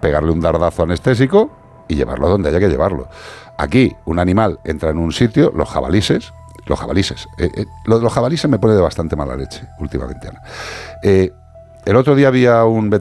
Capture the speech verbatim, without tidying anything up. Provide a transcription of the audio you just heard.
pegarle un dardazo anestésico y llevarlo donde haya que llevarlo. Aquí, un animal entra en un sitio, los jabalíes, los jabalíes, eh, eh, lo de los jabalíes me pone de bastante mala leche últimamente, Ana. Eh, el otro día había un veterinario